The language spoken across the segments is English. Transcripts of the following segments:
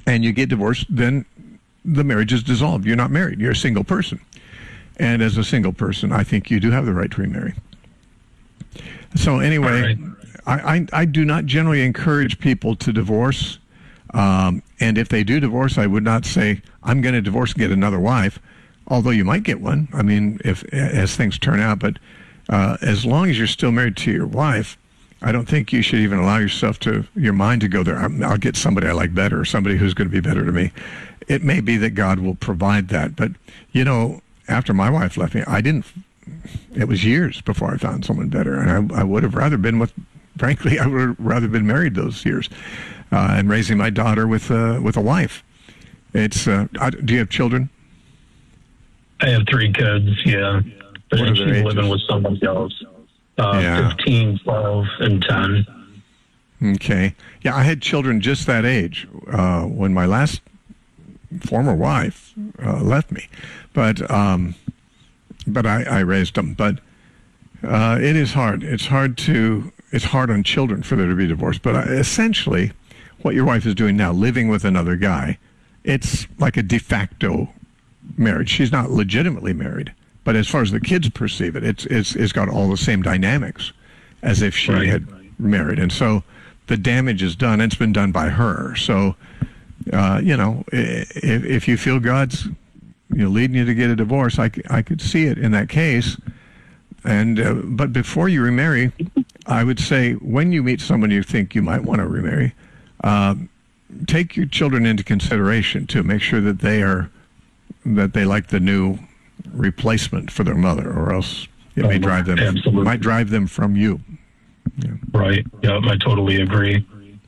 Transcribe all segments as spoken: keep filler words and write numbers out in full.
and you get divorced, then the marriage is dissolved. You're not married. You're a single person. And as a single person, I think you do have the right to remarry. So anyway, right. I, I, I do not generally encourage people to divorce. Um, and if they do divorce, I would not say, I'm going to divorce and get another wife, although you might get one. I mean, if as things turn out. But uh, as long as you're still married to your wife, I don't think you should even allow yourself to, your mind to go there. I'll get somebody I like better, or somebody who's going to be better to me. It may be that God will provide that. But, you know, after my wife left me, I didn't, it was years before I found someone better. And I, I would have rather been with, frankly, I would have rather been married those years uh, and raising my daughter with, uh, with a wife. It's, uh, I, do you have children? I have three kids, yeah. But What are she's their living ages? with somebody else. Uh, Yeah. fifteen, twelve, and ten. Okay. Yeah, I had children just that age uh, when my last former wife uh, left me. But um, but I, I raised them. But uh, it is hard. It's hard to, it's hard on children for them to be divorced. But uh, essentially, what your wife is doing now, living with another guy, it's like a de facto marriage. She's not legitimately married. But as far as the kids perceive it, it's it's it's got all the same dynamics as if she Right. had married. And so the damage is done. It's been done by her. So, uh, you know, if, if you feel God's, you know, leading you to get a divorce, I, c- I could see it in that case. And uh, but before you remarry, I would say when you meet someone you think you might want to remarry, uh, take your children into consideration too. Make sure that they are that they like the new replacement for their mother, or else it may Oh, drive them absolutely. might drive them from you. Yeah. Right. Yep, I totally agree.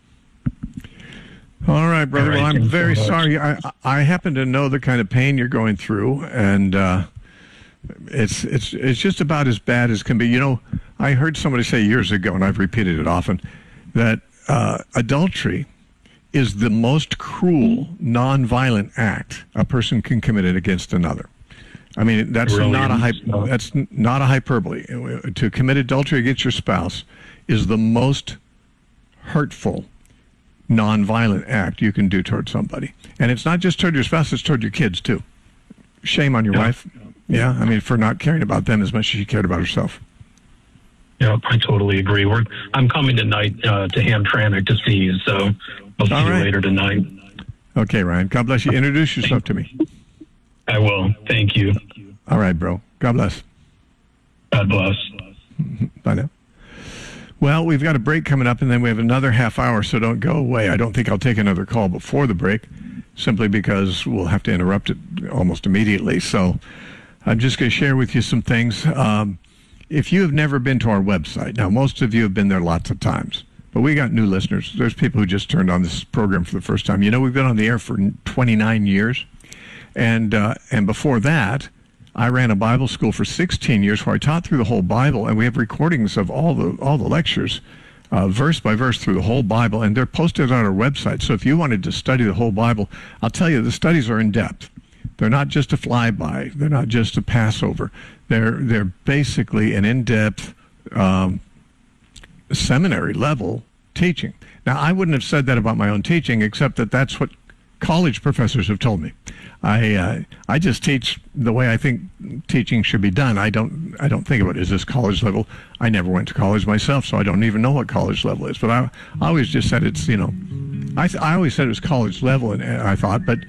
All right, brother. All right, Well, I'm thanks so very much. sorry. I I happen to know the kind of pain you're going through, and uh, it's it's it's just about as bad as can be. You know, I heard somebody say years ago, and I've repeated it often, that uh, adultery is the most cruel, nonviolent act a person can commit against another. I mean, that's Really not a hy- is. No. that's not a hyperbole. To commit adultery against your spouse is the most hurtful, nonviolent act you can do toward somebody. And it's not just toward your spouse, it's toward your kids, too. Shame on your Yeah. wife. Yeah, I mean, for not caring about them as much as she cared about herself. Yep, I totally agree. We're, I'm coming tonight uh, to Hamtramck to see you, so I'll see All you right. later tonight. Okay, Ryan. God bless you. Introduce yourself to me. I will. Thank you. All right, bro. God bless. God bless. Bye now. Well, we've got a break coming up, and then we have another half hour, so don't go away. I don't think I'll take another call before the break, simply because we'll have to interrupt it almost immediately. So I'm just going to share with you some things. Um, if you have never been to our website, now most of you have been there lots of times, but we got new listeners. There's people who just turned on this program for the first time. You know, we've been on the air for twenty-nine years, and uh, and before that, I ran a Bible school for sixteen years where I taught through the whole Bible, and we have recordings of all the all the lectures, uh, verse by verse through the whole Bible, and they're posted on our website. So if you wanted to study the whole Bible, I'll tell you, the studies are in depth. They're not just a flyby. They're not just a passover. They're they're basically an in-depth um, seminary level teaching. Now, I wouldn't have said that about my own teaching, except that that's what college professors have told me. I uh, I just teach the way I think teaching should be done. I don't I don't think about, is this college level? I never went to college myself, so I don't even know what college level is. But I, I always just said it's, you know, I th- I always said it was college level, and I thought, but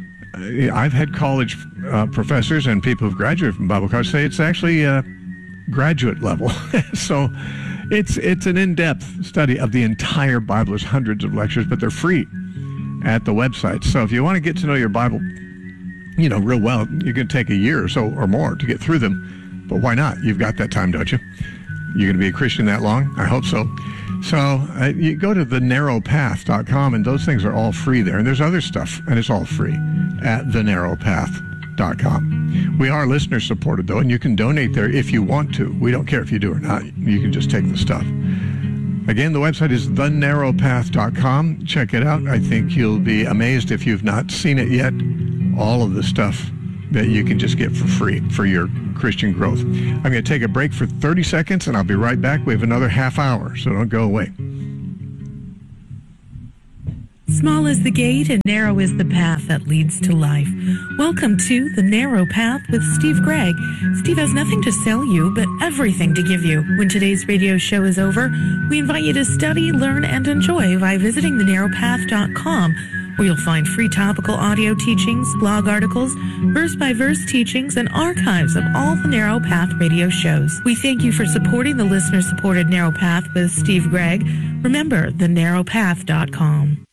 I've had college uh, professors and people who've graduated from Bible college say it's actually uh, graduate level. So it's it's an in-depth study of the entire Bible. There's hundreds of lectures, but they're free at the website. So if you want to get to know your Bible, you know, real well, you can take a year or so or more to get through them. But why not? You've got that time, don't you? You're going to be a Christian that long? I hope so. So uh, you go to the narrow path dot com, and those things are all free there. And there's other stuff, and it's all free at the narrow path dot com. We are listener supported, though, and you can donate there if you want to. We don't care if you do or not. You can just take the stuff. Again, the website is the narrow path dot com. Check it out. I think you'll be amazed if you've not seen it yet. All of the stuff that you can just get for free for your Christian growth. I'm going to take a break for thirty seconds, and I'll be right back. We have another half hour, so don't go away. Small is the gate and narrow is the path that leads to life. Welcome to The Narrow Path with Steve Gregg. Steve has nothing to sell you, but everything to give you. When today's radio show is over, we invite you to study, learn, and enjoy by visiting the narrow path dot com, where you'll find free topical audio teachings, blog articles, verse-by-verse teachings, and archives of all the Narrow Path radio shows. We thank you for supporting the listener-supported Narrow Path with Steve Gregg. Remember, the narrow path dot com.